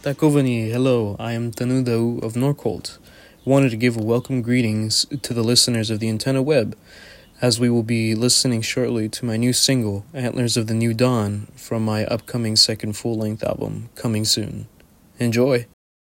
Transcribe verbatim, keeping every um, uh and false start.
Takovani, hello, I am Tanudau of Norcolt. Wanted to give a welcome greetings to the listeners of the Antenna Web, as we will be listening shortly to my new single, Antlers of the New Dawn, from my upcoming second full-length album, coming soon. Enjoy!